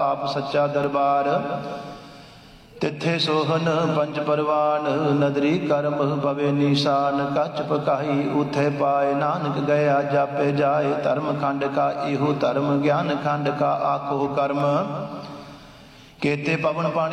आप सच्चा दरबार। तिथे सोहन पंच परवान नदरी कर्म पवे निशान। कच पकाई उथे पाए नानक गया जापे जाए। धर्म खंड का इहु धर्म ज्ञान खंड का आखो कर्म। केते पवन पानी